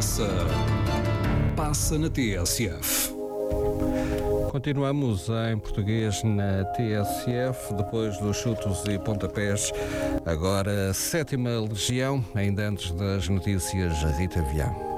Passa na TSF. Continuamos em português na TSF, depois dos chutos e pontapés. Agora, 7ª Legião, ainda antes das notícias, Rita Vião.